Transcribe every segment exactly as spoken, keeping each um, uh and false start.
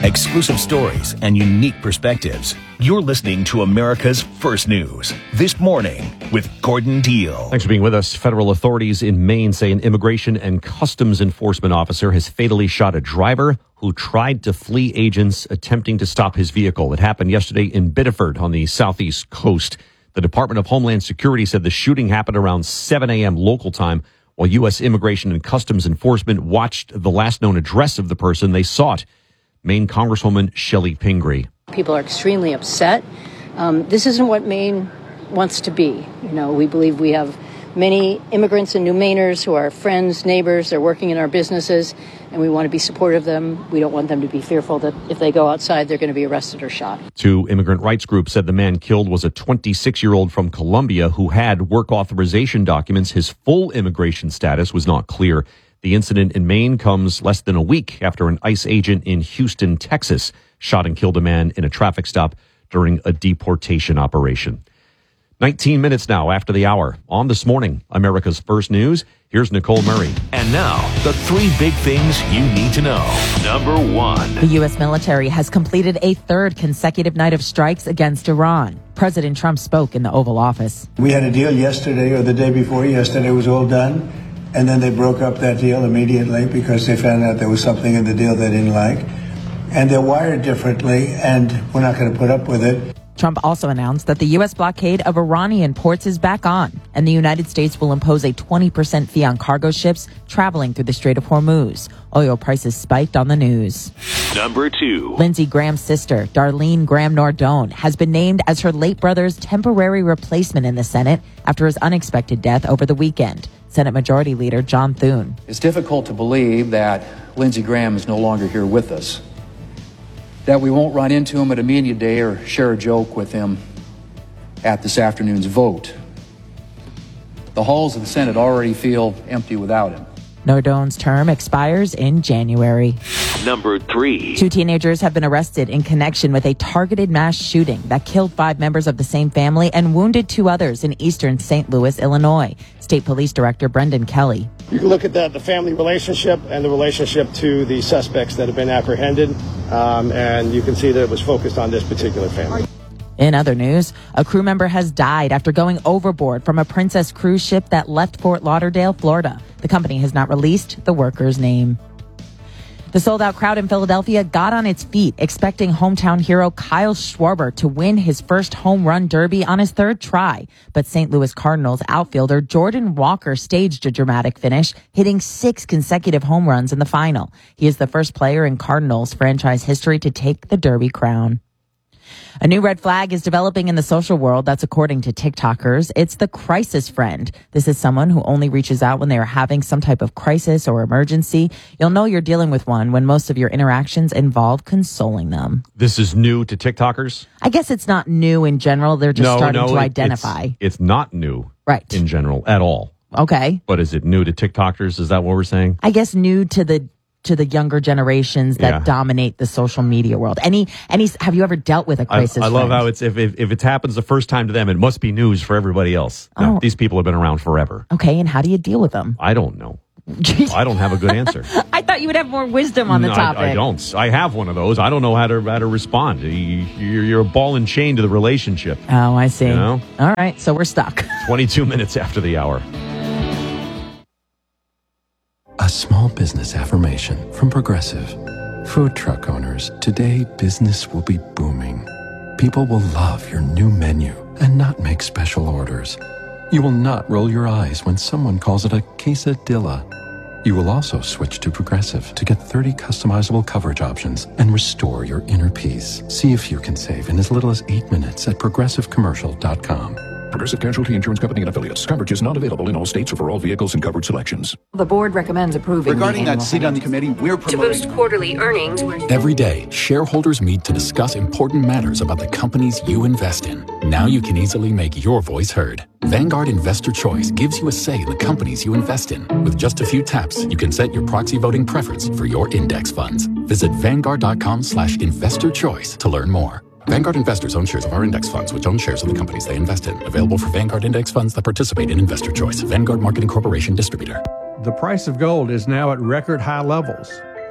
Exclusive stories and unique perspectives. You're listening to America's First News This Morning with Gordon Deal. Thanks for being with us. Federal authorities in Maine say an immigration and customs enforcement officer has fatally shot a driver who tried to flee agents attempting to stop his vehicle. It happened yesterday in Biddeford on the southeast coast. The Department of Homeland Security said the shooting happened around seven a.m. local time while U S Immigration and Customs Enforcement watched the last known address of the person they sought. Maine Congresswoman Shelley Pingree. People are extremely upset. Um, this isn't what Maine wants to be. You know, we believe we have many immigrants and New Mainers who are friends, neighbors, they're working in our businesses, and we want to be supportive of them. We don't want them to be fearful that if they go outside, they're going to be arrested or shot. Two immigrant rights groups said the man killed was a twenty-six-year-old from Colombia who had work authorization documents. His full immigration status was not clear. The incident in Maine comes less than a week after an ICE agent in Houston, Texas, shot and killed a man in a traffic stop during a deportation operation. nineteen minutes now after the hour. On This Morning, America's First News, here's Nicole Murray. And now, the three big things you need to know. Number one. The U S military has completed a third consecutive night of strikes against Iran. President Trump spoke in the Oval Office. We had a deal yesterday or the day before yesterday was all done. And then they broke up that deal immediately because they found out there was something in the deal they didn't like. And they're wired differently, and we're not going to put up with it. Trump also announced that the U S blockade of Iranian ports is back on, and the United States will impose a twenty percent fee on cargo ships traveling through the Strait of Hormuz. Oil prices spiked on the news. Number two. Lindsey Graham's sister, Darlene Graham Nardone, has been named as her late brother's temporary replacement in the Senate after his unexpected death over the weekend. Senate Majority Leader John Thune. It's difficult to believe that Lindsey Graham is no longer here with us, that we won't run into him at a media day or share a joke with him at this afternoon's vote. The halls of the Senate already feel empty without him. Nardone's term expires in January. Number three. Two teenagers have been arrested in connection with a targeted mass shooting that killed five members of the same family and wounded two others in eastern Saint Louis, Illinois. State Police Director Brendan Kelly. You can look at the, the family relationship and the relationship to the suspects that have been apprehended, um, and you can see that it was focused on this particular family. In other news, a crew member has died after going overboard from a Princess cruise ship that left Fort Lauderdale, Florida. The company has not released the worker's name. The sold-out crowd in Philadelphia got on its feet, expecting hometown hero Kyle Schwarber to win his first home run derby on his third try. But Saint Louis Cardinals outfielder Jordan Walker staged a dramatic finish, hitting six consecutive home runs in the final. He is the first player in Cardinals franchise history to take the derby crown. A new red flag is developing in the social world. That's according to TikTokers. It's the crisis friend. This is someone who only reaches out when they are having some type of crisis or emergency. You'll know you're dealing with one when most of your interactions involve consoling them. This is new to TikTokers? I guess it's not new in general. They're just no, starting no, to it, identify. It's, it's not new right. in general at all. Okay. But is it new to TikTokers? Is that what we're saying? I guess new to the to the younger generations that yeah. dominate the social media world. Any, any, have you ever dealt with a crisis I, I love friend? how it's, if, if, if it happens the first time to them, it must be news for everybody else. No, oh. These people have been around forever. Okay, and how do you deal with them? I don't know. I don't have a good answer. I thought you would have more wisdom on the no, topic. I, I don't. I have one of those. I don't know how to how to respond. You're, you're a ball and chain to the relationship. Oh, I see. You know? All right, so we're stuck. twenty-two minutes after the hour. A small business affirmation from Progressive. Food truck owners, today business will be booming. People will love your new menu and not make special orders. You will not roll your eyes when someone calls it a quesadilla. You will also switch to Progressive to get thirty customizable coverage options and restore your inner peace. See if you can save in as little as eight minutes at progressive commercial dot com. Progressive Casualty Insurance Company and Affiliates. Coverage is not available in all states or for all vehicles and covered selections. The board recommends approving Regarding that seat on the committee, we're promoting... To boost quarterly earnings. Every day, shareholders meet to discuss important matters about the companies you invest in. Now you can easily make your voice heard. Vanguard Investor Choice gives you a say in the companies you invest in. With just a few taps, you can set your proxy voting preference for your index funds. Visit vanguard.com slash investor choice to learn more. Vanguard investors own shares of our index funds, which own shares of the companies they invest in. Available for Vanguard index funds that participate in Investor Choice. Vanguard Marketing Corporation Distributor. The price of gold is now at record high levels.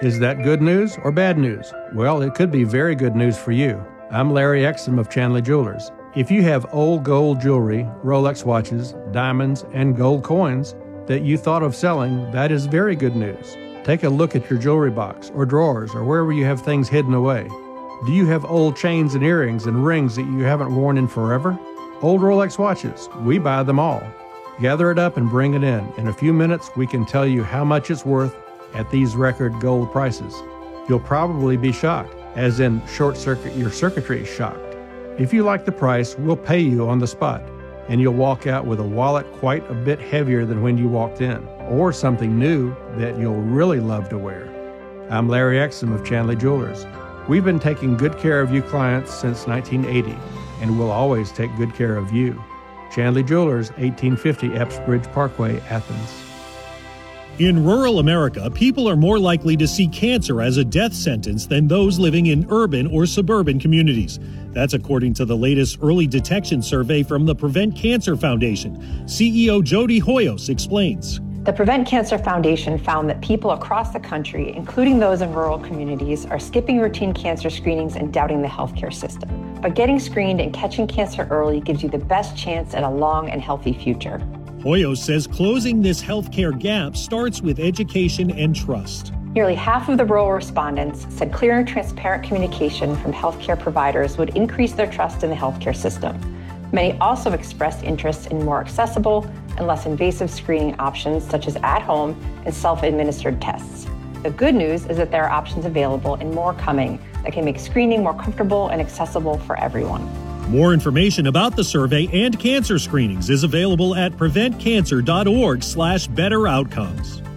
Is that good news or bad news? Well, it could be very good news for you. I'm Larry Exum of Chanley Jewelers. If you have old gold jewelry, Rolex watches, diamonds, and gold coins that you thought of selling, that is very good news. Take a look at your jewelry box or drawers or wherever you have things hidden away. Do you have old chains and earrings and rings that you haven't worn in forever? Old Rolex watches, we buy them all. Gather it up and bring it in. In a few minutes, we can tell you how much it's worth at these record gold prices. You'll probably be shocked, as in short circuit your circuitry shocked. If you like the price, we'll pay you on the spot, and you'll walk out with a wallet quite a bit heavier than when you walked in, or something new that you'll really love to wear. I'm Larry Exum of Chanley Jewelers. We've been taking good care of you clients since nineteen eighty, and we'll always take good care of you. Chanley Jewelers, eighteen fifty Epps Bridge Parkway, Athens. In rural America, people are more likely to see cancer as a death sentence than those living in urban or suburban communities. That's according to the latest early detection survey from the Prevent Cancer Foundation. C E O Jody Hoyos explains. The Prevent Cancer Foundation found that people across the country, including those in rural communities, are skipping routine cancer screenings and doubting the healthcare system. But getting screened and catching cancer early gives you the best chance at a long and healthy future. Hoyos says closing this healthcare gap starts with education and trust. Nearly half of the rural respondents said clear and transparent communication from healthcare providers would increase their trust in the healthcare system. Many also expressed interest in more accessible and less invasive screening options such as at-home and self-administered tests. The good news is that there are options available and more coming that can make screening more comfortable and accessible for everyone. More information about the survey and cancer screenings is available at prevent cancer dot org slash better outcomes.